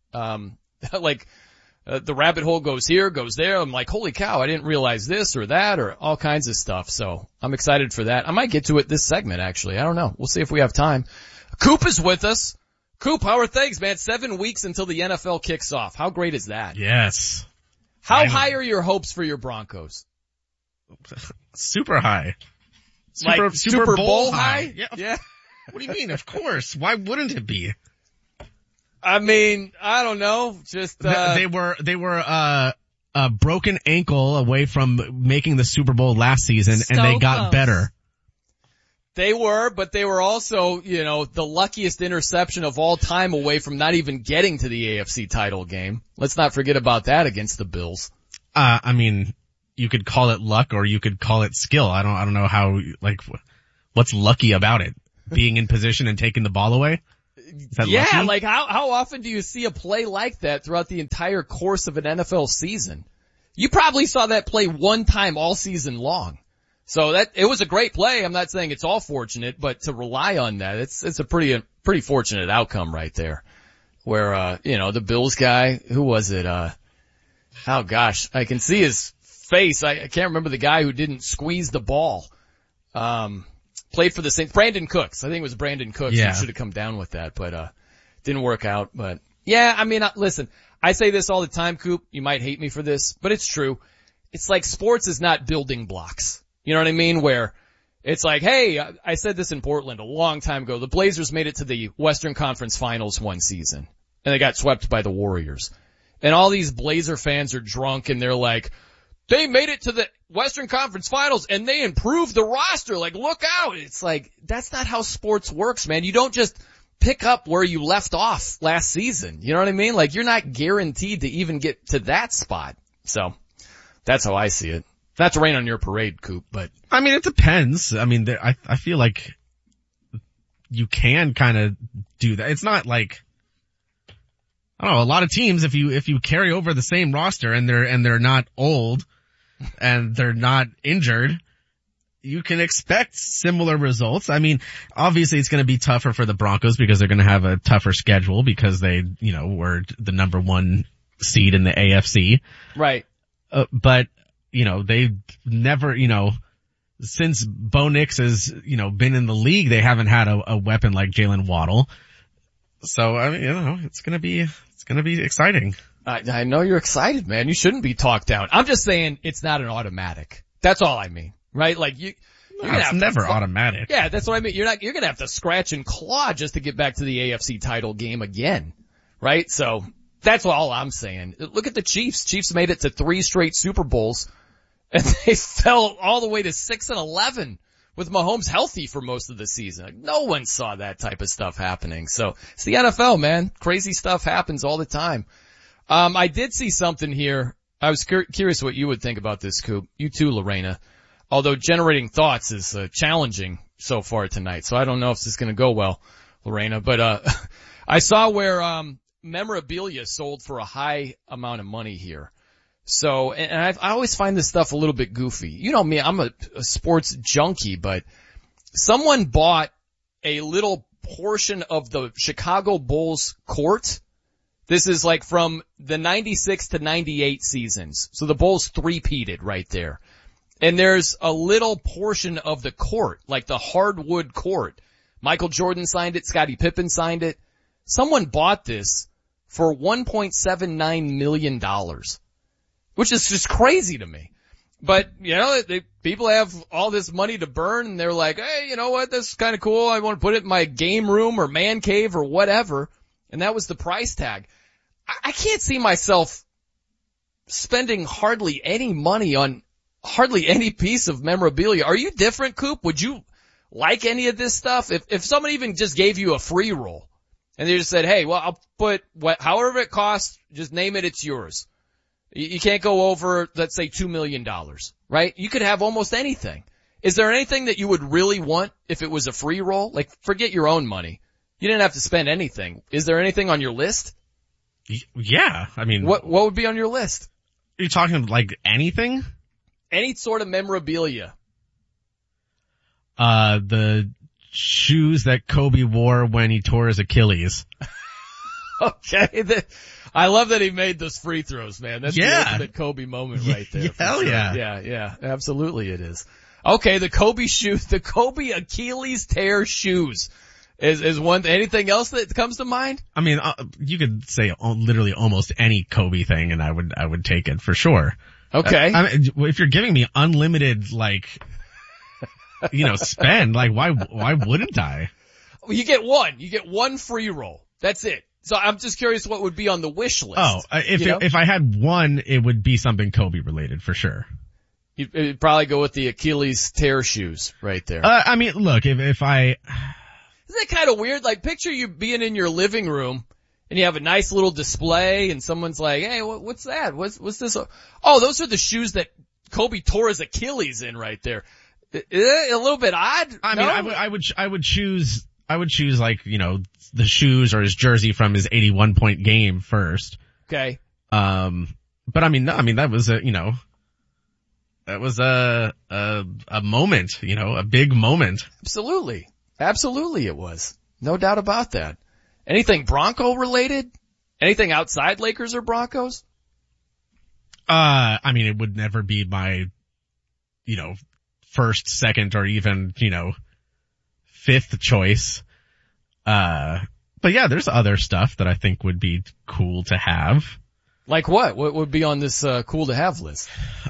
The rabbit hole goes here, goes there. I'm like, holy cow, I didn't realize this or that or all kinds of stuff. So I'm excited for that. I might get to it this segment, actually. I don't know. We'll see if we have time. Coop is with us. Coop, how are things, man? 7 weeks until the NFL kicks off. How great is that? Yes. How high are your hopes for your Broncos? Super high. Super Bowl high? Yeah. What do you mean? Of course. Why wouldn't it be? I mean, I don't know. Just they were a broken ankle away from making the Super Bowl last season, and they got close. better. They were, but they were also, the luckiest interception of all time away from not even getting to the AFC title game. Let's not forget about that against the Bills. I mean, you could call it luck or you could call it skill. I don't know how, what's lucky about it? Being in position and taking the ball away? Is that lucky? Like how often do you see a play like that throughout the entire course of an NFL season? You probably saw that play one time all season long. So it was a great play. I'm not saying it's all fortunate, but to rely on that, it's a pretty fortunate outcome right there. Where, the Bills guy, who was it? Oh gosh, I can see his face. I can't remember the guy who didn't squeeze the ball. Played for the Saints. Brandon Cooks. I think it was Brandon Cooks who should have come down with that, but, didn't work out. But yeah, I mean, listen, I say this all the time, Coop. You might hate me for this, but it's true. It's like sports is not building blocks. You know what I mean? Where it's like, hey, I said this in Portland a long time ago. The Blazers made it to the Western Conference Finals one season, and they got swept by the Warriors. And all these Blazer fans are drunk, and they're like, they made it to the Western Conference Finals, and they improved the roster. Like, look out. It's like, that's not how sports works, man. You don't just pick up where you left off last season. You know what I mean? Like, you're not guaranteed to even get to that spot. So, that's how I see it. Not to rain on your parade, Coop, but. I mean, it depends. I mean, I feel like you can kind of do that. It's not like, I don't know, a lot of teams, if you carry over the same roster and they're not old and they're not injured, you can expect similar results. I mean, obviously it's going to be tougher for the Broncos because they're going to have a tougher schedule because they, were the number 1 seed in the AFC. Right. But, they've never, since Bo Nix has, been in the league, they haven't had a weapon like Jalen Waddle. So, I mean, it's going to be exciting. I know you're excited, man. You shouldn't be talked down. I'm just saying it's not an automatic. That's all I mean, right? Like it's never automatic. Yeah, that's what I mean. You're going to have to scratch and claw just to get back to the AFC title game again, right? So that's all I'm saying. Look at the Chiefs. Chiefs made it to 3 straight Super Bowls and they fell all the way to 6-11 with Mahomes healthy for most of the season. Like, no one saw that type of stuff happening. So it's the NFL, man. Crazy stuff happens all the time. I did see something here. I was curious what you would think about this, Coop. You too, Lorena. Although generating thoughts is challenging so far tonight, so I don't know if this is going to go well, Lorena. But I saw where memorabilia sold for a high amount of money here. So, and I always find this stuff a little bit goofy. You know me, I'm a sports junkie, but someone bought a little portion of the Chicago Bulls court. This is like from the 96 to 98 seasons. So the Bulls three-peated right there. And there's a little portion of the court, like the hardwood court. Michael Jordan signed it. Scottie Pippen signed it. Someone bought this for $1.79 million, which is just crazy to me. But, people have all this money to burn and they're like, hey, you know what? This is kind of cool. I want to put it in my game room or man cave or whatever. And that was the price tag. I can't see myself spending hardly any money on hardly any piece of memorabilia. Are you different, Coop? Would you like any of this stuff? If someone even just gave you a free roll and they just said, hey, well, I'll put however it costs, just name it, it's yours. You can't go over, let's say, $2 million, right? You could have almost anything. Is there anything that you would really want if it was a free roll? Like, forget your own money. You didn't have to spend anything. Is there anything on your list? Yeah, I mean. What would be on your list? Are you talking like anything? Any sort of memorabilia. The shoes that Kobe wore when he tore his Achilles. Okay. I love that he made those free throws, man. That's the ultimate Kobe moment right there. Hell yeah. Yeah, absolutely it is. Okay, the Kobe shoes, the Kobe Achilles tear shoes is one. Anything else that comes to mind? I mean, you could say literally almost any Kobe thing and I would take it for sure. Okay. I mean, if you're giving me unlimited, spend, why wouldn't I? Well, you get one free roll. That's it. So I'm just curious what would be on the wish list. Oh, if I had one, it would be something Kobe related for sure. You'd probably go with the Achilles tear shoes right there. I mean, look, if I... Isn't it kind of weird? Like, picture you being in your living room and you have a nice little display and someone's like, hey, what's that? What's this? Oh, those are the shoes that Kobe tore his Achilles in right there. A little bit odd. I mean, I would choose like, you know, the shoes or his jersey from his 81-point game first. Okay. But I mean, that was a moment, you know, a big moment. Absolutely it was. No doubt about that. Anything Bronco related? Anything outside Lakers or Broncos? I mean, it would never be my, you know, first, second, or even, you know, fifth choice. But yeah, there's other stuff that I think would be cool to have. Like what? What would be on this, cool to have list?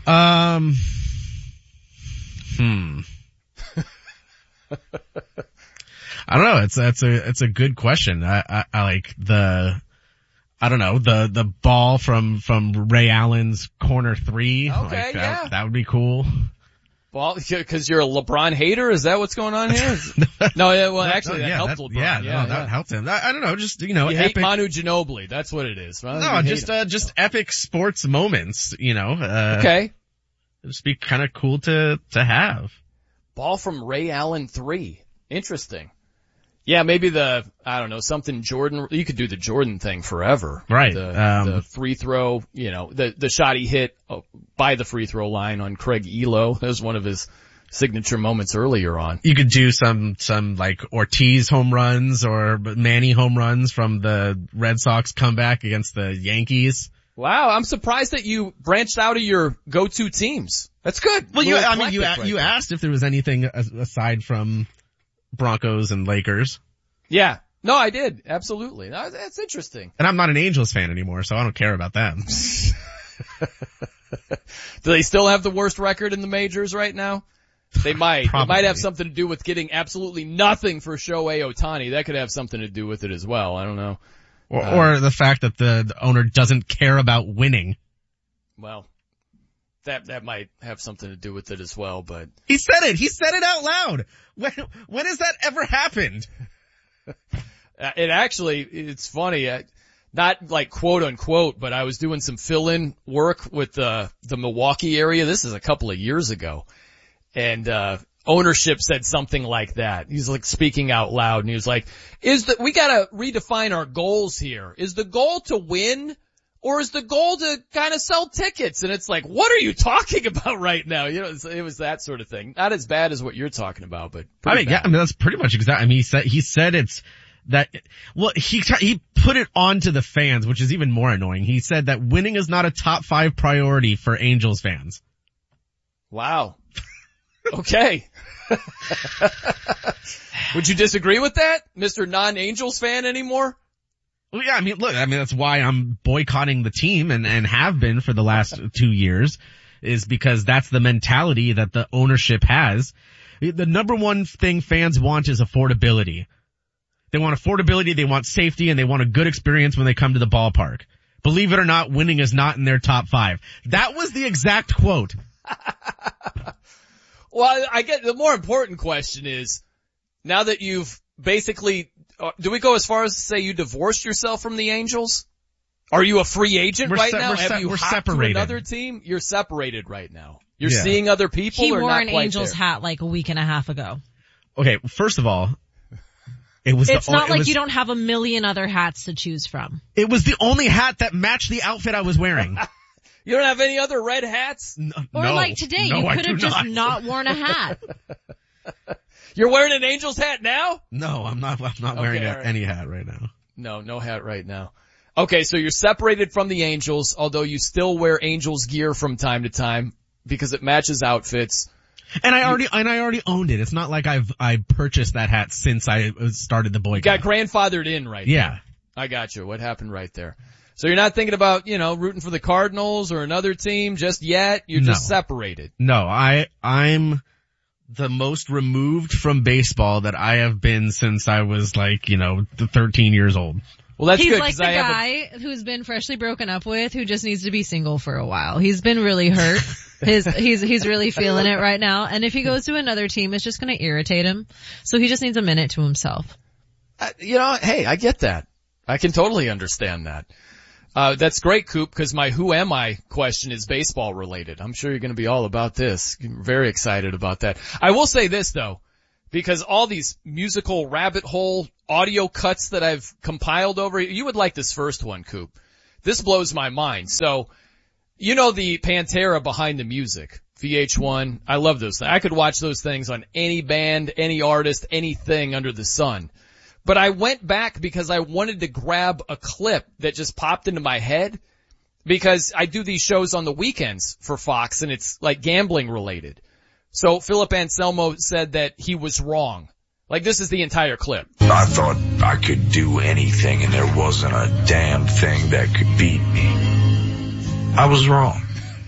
I don't know. It's a good question. I like I don't know, the ball from Ray Allen's corner three. Okay, like yeah. That would be cool. Well, cause you're a LeBron hater? Is that what's going on here? No, yeah, well actually that helped LeBron. That helped him. I don't know, just, you know, you epic. hate Manu Ginobili. That's what it is. No, just epic sports moments, you know. Okay. It'd be kind of cool to have. Ball from Ray Allen 3. Interesting. Yeah, maybe something Jordan, you could do the Jordan thing forever. Right. The free throw, you know, the shot he hit by the free throw line on Craig Elo. That was one of his signature moments earlier on. You could do some like Ortiz home runs or Manny home runs from the Red Sox comeback against the Yankees. Wow, I'm surprised that you branched out of your go-to teams. That's good. Well, you asked if there was anything aside from Broncos and Lakers. Yeah. No, I did. Absolutely. No, that's interesting. And I'm not an Angels fan anymore, so I don't care about them. Do they still have the worst record in the majors right now? They might. Probably. It might have something to do with getting absolutely nothing for Shohei Ohtani. That could have something to do with it as well. I don't know. Or the fact that the owner doesn't care about winning. Well, that might have something to do with it as well, but. He said it out loud. When has that ever happened? It's funny. Not like quote unquote, but I was doing some fill-in work with the Milwaukee area. This is a couple of years ago. And, ownership said something like that. He's like speaking out loud and he was like, we gotta redefine our goals here. Is the goal to win or is the goal to kind of sell tickets? And it's like, what are you talking about right now? You know, it was that sort of thing. Not as bad as what you're talking about, but that's pretty much exactly. I mean, he said it's that, well, he put it onto the fans, which is even more annoying. He said that winning is not a top 5 priority for Angels fans. Wow. Okay. Would you disagree with that, Mr. Non-Angels fan anymore? Well, yeah, that's why I'm boycotting the team and have been for the last 2 years, is because that's the mentality that the ownership has. The number one thing fans want is affordability. They want affordability, they want safety, and they want a good experience when they come to the ballpark. Believe it or not, winning is not in their top 5. That was the exact quote. Well, I get the more important question is, now that you've basically, do we go as far as to say you divorced yourself from the Angels? Are you a free agent right now? Have you hopped to another team? You're separated right now. You're seeing other people he or wore not an quite Angels there? hat like a week and a half ago. Okay, first of all, it's not like you don't have a million other hats to choose from. It was the only hat that matched the outfit I was wearing. You don't have any other red hats? Or like today, you could have just not worn a hat. You're wearing an Angels hat now? No, I'm not wearing any hat right now. No hat right now. Okay, so you're separated from the Angels, although you still wear Angels gear from time to time because it matches outfits. And I already owned it. It's not like I purchased that hat since I started the boycott. You got grandfathered in right there. I got you. What happened right there? So you're not thinking about, rooting for the Cardinals or another team just yet? You're just separated. No, I'm the most removed from baseball that I have been since I was 13 years old. Well, that's He's good. like the guy who's been freshly broken up with, who just needs to be single for a while. He's been really hurt. He's really feeling it right now. And if he goes to another team, it's just going to irritate him. So he just needs a minute to himself. Hey, I get that. I can totally understand that. That's great, Coop, because my who am I question is baseball related. I'm sure you're going to be all about this. Very excited about that. I will say this though, because all these musical rabbit hole audio cuts that I've compiled over, you would like this first one, Coop. This blows my mind. So, you know the Pantera Behind the Music, VH1. I love those things. I could watch those things on any band, any artist, anything under the sun. But I went back because I wanted to grab a clip that just popped into my head, because I do these shows on the weekends for Fox and it's like gambling related. So Philip Anselmo said that he was wrong. Like, this is the entire clip. I thought I could do anything and there wasn't a damn thing that could beat me. I was wrong.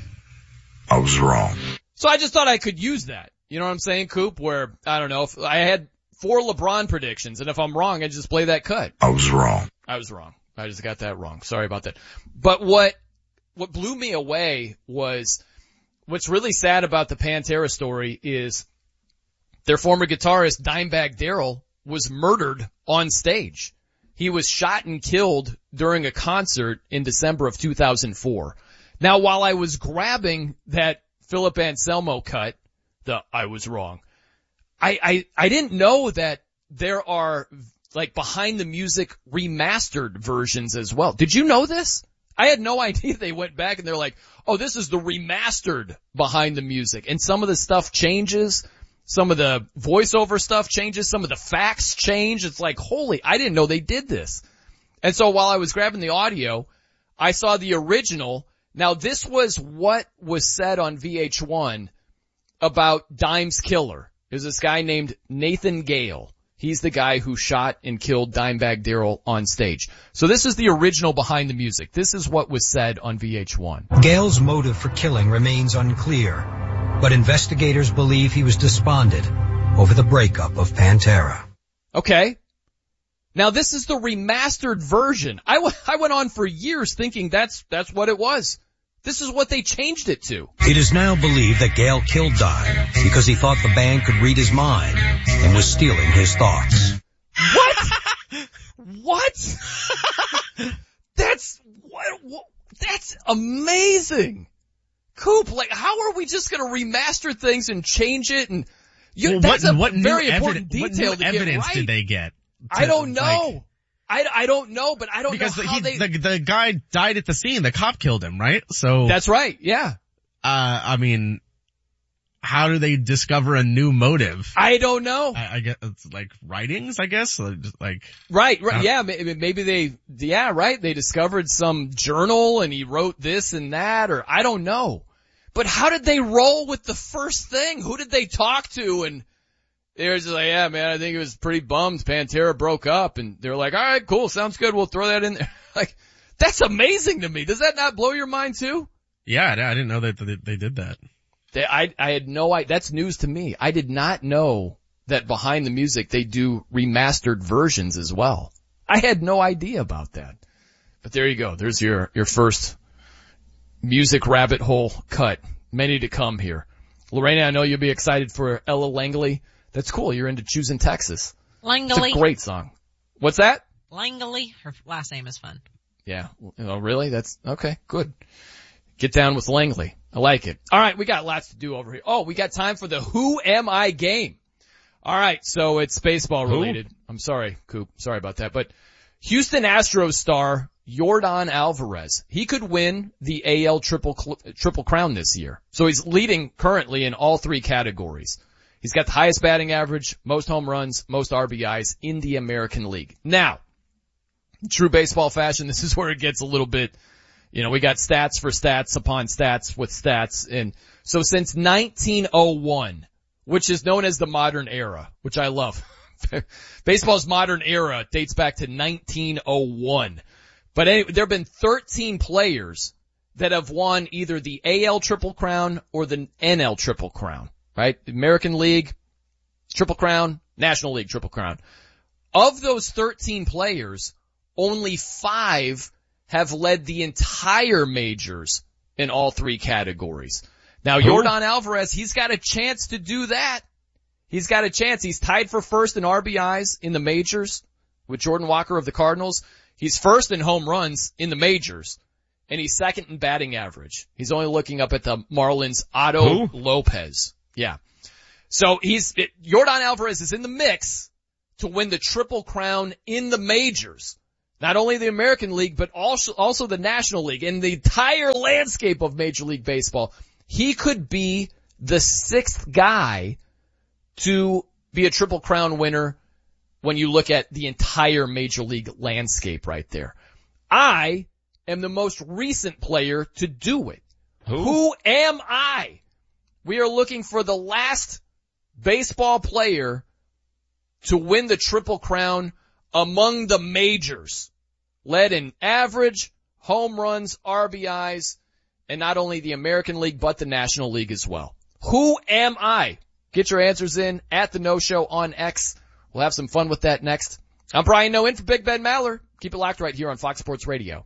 I was wrong. So I just thought I could use that. You know what I'm saying, Coop? Where, I don't know, if I had 4 LeBron predictions, and if I'm wrong, I just play that cut. I was wrong. I just got that wrong. Sorry about that. But what blew me away was, what's really sad about the Pantera story is their former guitarist, Dimebag Darrell, was murdered on stage. He was shot and killed during a concert in December of 2004. Now, while I was grabbing that Philip Anselmo cut, I was wrong, I didn't know that there are like behind the music remastered versions as well. Did you know this? I had no idea. They went back and they're like, oh, this is the remastered behind the music. And some of the stuff changes. Some of the voiceover stuff changes. Some of the facts change. It's like, holy, I didn't know they did this. And so while I was grabbing the audio, I saw the original. Now, this was what was said on VH1 about Dime's killer. There's this guy named Nathan Gale. He's the guy who shot and killed Dimebag Darrell on stage. So this is the original behind the music. This is what was said on VH1. Gale's motive for killing remains unclear, but investigators believe he was despondent over the breakup of Pantera. Okay. Now this is the remastered version. I went on for years thinking that's what it was. This is what they changed it to. It is now believed that Gale killed Dime because he thought the band could read his mind and was stealing his thoughts. What? That's amazing. Coop, like, how are we just gonna remaster things and change it? And that's a very important detail to get right. What evidence did they get? I don't know. I don't know, but I don't know how the guy died at the scene. The cop killed him, right? So that's right. Yeah. I mean, how do they discover a new motive? I don't know. I guess it's like writings, I guess. Like right. Yeah. Maybe they discovered some journal and he wrote this and that, or I don't know. But how did they roll with the first thing? Who did they talk to? And they were just like, yeah, man, I think it was pretty bummed Pantera broke up. And they're like, all right, cool. Sounds good. We'll throw that in there. Like, that's amazing to me. Does that not blow your mind too? Yeah, I didn't know that they did that. I had no idea. That's news to me. I did not know that behind the music they do remastered versions as well. I had no idea about that. But there you go. There's your first music rabbit hole cut. Many to come here. Lorena, I know you'll be excited for Ella Langley. That's cool. You're into Choosing Texas. Langley. It's a great song. What's that? Langley. Her last name is fun. Yeah. Oh, really? That's okay. Good. Get down with Langley. I like it. All right. We got lots to do over here. Oh, we got time for the Who Am I game. All right. So it's baseball related. Who? I'm sorry, Coop. Sorry about that. But Houston Astros star Yordan Alvarez, he could win the AL triple crown this year. So he's leading currently in all 3 categories. He's got the highest batting average, most home runs, most RBIs in the American League. Now, in true baseball fashion, this is where it gets a little bit, we got stats for stats upon stats with stats. And so since 1901, which is known as the modern era, which I love. Baseball's modern era dates back to 1901. But anyway, there have been 13 players that have won either the AL Triple Crown or the NL Triple Crown. Right? American League, Triple Crown, National League, Triple Crown. Of those 13 players, only 5 have led the entire majors in all 3 categories. Now, Yordan Alvarez, he's got a chance to do that. He's got a chance. He's tied for first in RBIs in the majors with Jordan Walker of the Cardinals. He's first in home runs in the majors, and he's second in batting average. He's only looking up at the Marlins' Otto Lopez. Yeah. So Yordan Alvarez is in the mix to win the Triple Crown in the majors. Not only the American League, but also the National League and the entire landscape of Major League Baseball. He could be the 6th guy to be a Triple Crown winner when you look at the entire Major League landscape right there. I am the most recent player to do it. Who am I? We are looking for the last baseball player to win the Triple Crown among the majors, led in average, home runs, RBIs, and not only the American League, but the National League as well. Who am I? Get your answers in at the No Show on X. We'll have some fun with that next. I'm Brian Noe in for Big Ben Maller. Keep it locked right here on Fox Sports Radio.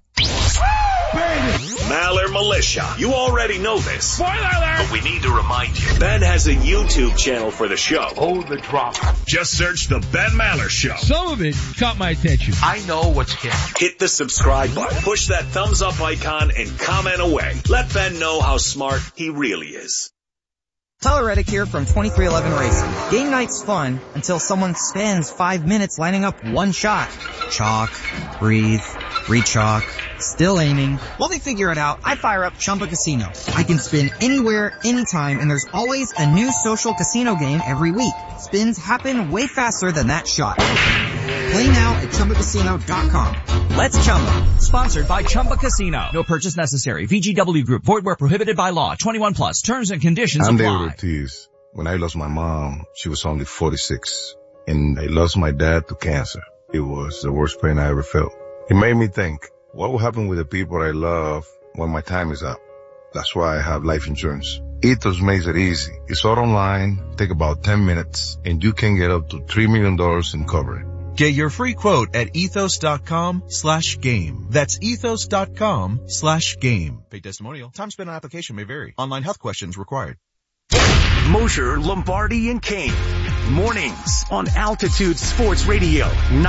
Maller Militia. You already know this. Spoiler alert! But we need to remind you. Ben has a YouTube channel for the show. Hold the drop. Just search The Ben Maller Show. Some of it caught my attention. I know what's hit. Hit the subscribe button. Push that thumbs up icon and comment away. Let Ben know how smart he really is. Tyler Reddick here from 2311 Racing. Game night's fun until someone spends 5 minutes lining up one shot. Chalk, breathe, re-chalk, still aiming. While they figure it out, I fire up Chumba Casino. I can spin anywhere, anytime, and there's always a new social casino game every week. Spins happen way faster than that shot. Play now at ChumbaCasino.com. Let's Chumba. Sponsored by Chumba Casino. No purchase necessary. VGW Group. Void where prohibited by law. 21 plus. Terms and conditions apply. I'm David Ortiz. When I lost my mom, she was only 46. And I lost my dad to cancer. It was the worst pain I ever felt. It made me think, what will happen with the people I love when my time is up? That's why I have life insurance. Ethos makes it easy. It's all online, take about 10 minutes, and you can get up to $3 million in coverage. Get your free quote at ethos.com/game. That's ethos.com/game. Paid testimonial. Time spent on application may vary. Online health questions required. Mosher, Lombardi, and Kane. Mornings on Altitude Sports Radio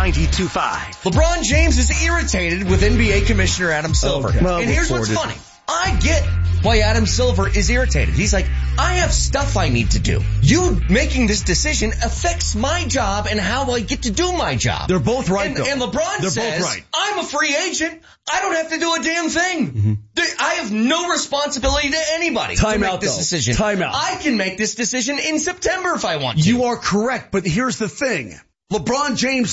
92.5. LeBron James is irritated with NBA Commissioner Adam Silver. Okay. Well, and here's what's funny. I get why Adam Silver is irritated. He's like, I have stuff I need to do. You making this decision affects my job and how I get to do my job. They're both right, though. And LeBron says, both right. I'm a free agent. I don't have to do a damn thing. Mm-hmm. I have no responsibility to anybody to make this decision. Time out. I can make this decision in September if I want to. You are correct, but here's the thing. LeBron James,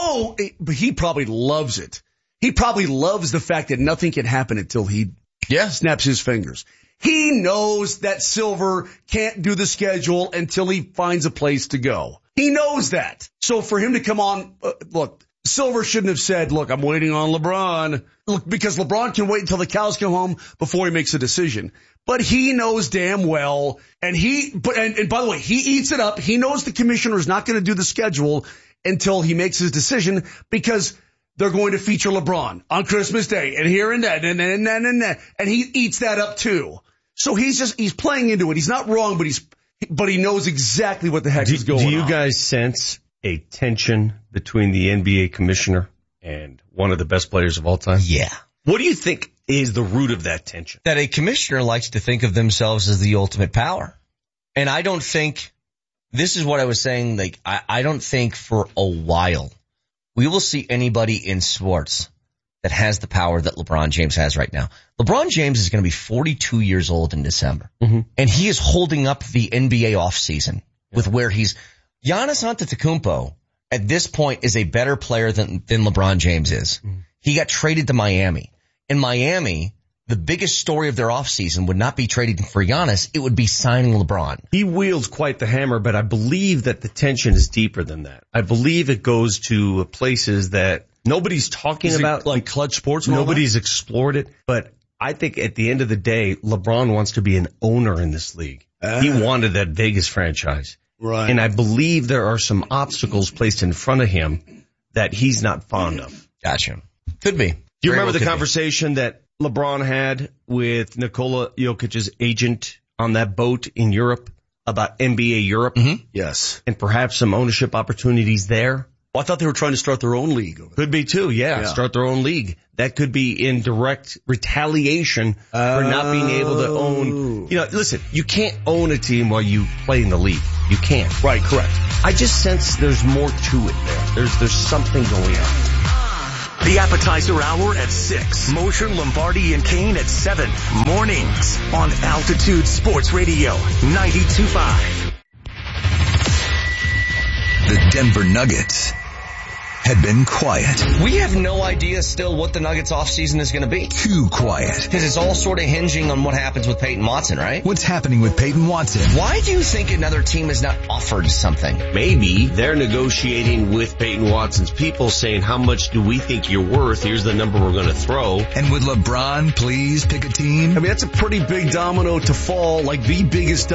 he probably loves it. He probably loves the fact that nothing can happen until he snaps his fingers. He knows that Silver can't do the schedule until he finds a place to go. He knows that. So for him to come on, look, Silver shouldn't have said, look, I'm waiting on LeBron. Look, because LeBron can wait until the cows come home before he makes a decision. But he knows damn well, and by the way, he eats it up. He knows the commissioner is not going to do the schedule until he makes his decision because they're going to feature LeBron on Christmas Day and here and that and that. And he eats that up too. So he's playing into it. He's not wrong, but he knows exactly what the heck is going on. Do you guys sense a tension between the NBA commissioner and one of the best players of all time? Yeah. What do you think is the root of that tension? That a commissioner likes to think of themselves as the ultimate power. And I don't think, this is what I was saying, like, I don't think for a while we will see anybody in sports that has the power that LeBron James has right now. LeBron James is going to be 42 years old in December. Mm-hmm. And he is holding up the NBA offseason with where Giannis Antetokounmpo at this point is a better player than LeBron James is. Mm-hmm. He got traded to Miami. In Miami, the biggest story of their offseason would not be trading for Giannis. It would be signing LeBron. He wields quite the hammer, but I believe that the tension is deeper than that. I believe it goes to places that nobody's talking about. Like Clutch Sports? Nobody's explored it. But I think at the end of the day, LeBron wants to be an owner in this league. He wanted that Vegas franchise. Right. And I believe there are some obstacles placed in front of him that he's not fond of. Gotcha. Could be. Do you Very remember well the could be. conversation that LeBron had with Nikola Jokic's agent on that boat in Europe about NBA Europe? Yes. And perhaps some ownership opportunities there? Well, I thought they were trying to start their own league. Could be too, yeah. Start their own league. That could be in direct retaliation for not being able to own. You know, listen, you can't own a team while you play in the league. You can't. Right, correct. I just sense there's more to it there. There's something going on. The appetizer hour at 6. Mosher, Lombardi, and Kane at 7. Mornings on Altitude Sports Radio 92.5. The Denver Nuggets had been quiet. We have no idea still what the Nuggets offseason is going to be. Too quiet. Because it's all sort of hinging on what happens with Peyton Watson, right? What's happening with Peyton Watson? Why do you think another team has not offered something? Maybe they're negotiating with Peyton Watson's people saying, how much do we think you're worth? Here's the number we're going to throw. And would LeBron please pick a team? I mean, that's a pretty big domino to fall, like the biggest